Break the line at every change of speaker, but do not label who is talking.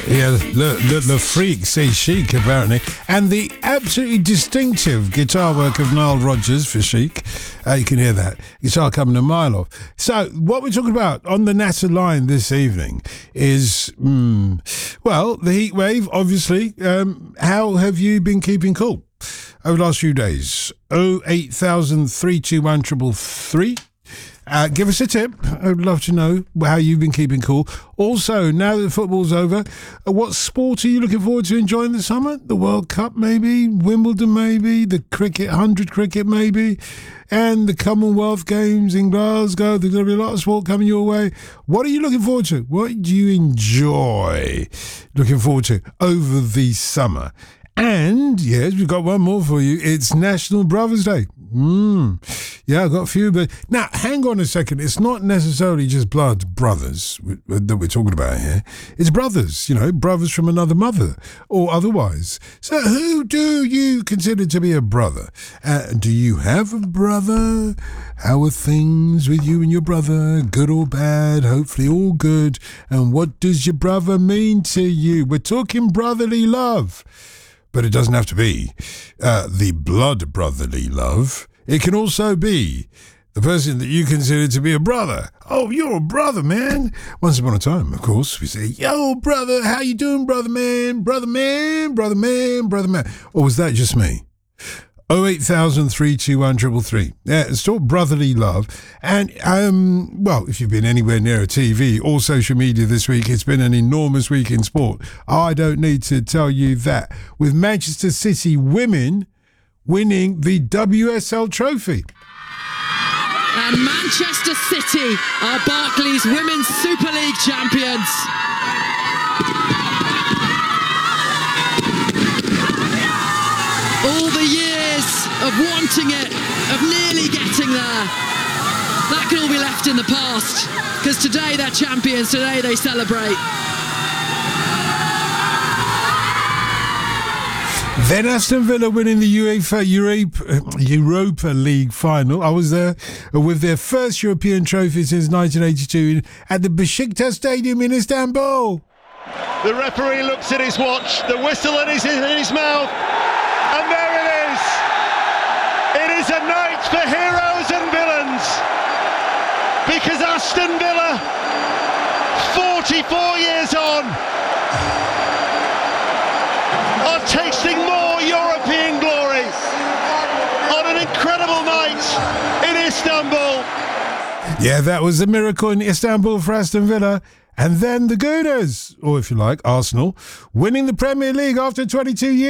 Yeah, the freak says Chic, apparently. And the absolutely distinctive guitar work of Nile Rodgers for Chic. You can hear that. Guitar coming a mile off. So, what we're talking about on the NASA line this evening is, well, the heat wave, obviously. How have you been keeping cool over the last few days? 08000 321 333. Give us a tip. I'd love to know how you've been keeping cool. Also, now that football's over, what sport are you looking forward to enjoying this summer? The World Cup, maybe? Wimbledon, maybe? The cricket, 100 cricket, maybe? And the Commonwealth Games in Glasgow. There's going to be a lot of sport coming your way. What are you looking forward to? What do you enjoy looking forward to over the summer? And, yes, we've got one more for you. It's National Brothers Day. Yeah, I've got a few, but now hang on a second. It's not necessarily just blood brothers that we're talking about here. It's brothers, brothers from another mother or otherwise. So who do you consider to be a brother? Do you have a brother? How are things with you and your brother? Good or bad? Hopefully all good. And what does your brother mean to you? We're talking brotherly love. But it doesn't have to be the blood brotherly love. It can also be the person that you consider to be a brother. Oh, you're a brother, man. Once upon a time, of course, we say, yo, brother, how you doing, brother man? Brother man, brother man, brother man. Or was that just me? 08000 321 333. Yeah, it's called brotherly love. And, well, if you've been anywhere near a TV or social media this week, it's been an enormous week in sport. I don't need to tell you that. With Manchester City women winning the WSL trophy.
And Manchester City are Barclays Women's Super League champions. All the years of wanting it, of nearly getting there, that can all be left in the past, because today they're champions, today they celebrate.
Then Aston Villa winning the Europa League final. I was there with their first European trophy since 1982 at the Besiktas Stadium in Istanbul.
The referee looks at his watch, the whistle in his mouth, and there it is. It is a night for heroes and villains, because Aston Villa, 44 years on, are tasting more European glory on an incredible night in Istanbul.
Yeah, that was a miracle in Istanbul for Aston Villa. And then the Gooners, or if you like, Arsenal, winning the Premier League after 22 years.